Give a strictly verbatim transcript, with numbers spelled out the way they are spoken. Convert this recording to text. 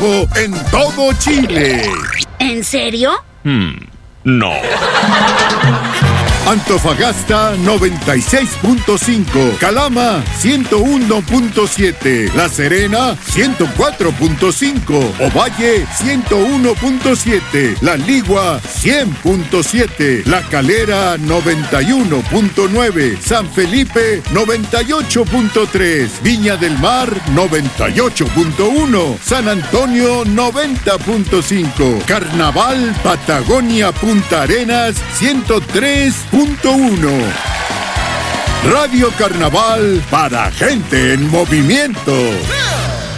trabajo en todo Chile. ¿En serio? Hmm, no. Antofagasta noventa y seis punto cinco, Calama ciento uno punto siete, La Serena ciento cuatro punto cinco, Ovalle ciento uno punto siete, La Ligua cien punto siete, La Calera noventa y uno punto nueve, San Felipe noventa y ocho punto tres, Viña del Mar noventa y ocho punto uno, San Antonio noventa punto cinco, Carnaval Patagonia Punta Arenas ciento tres punto uno. Radio Carnaval para gente en movimiento.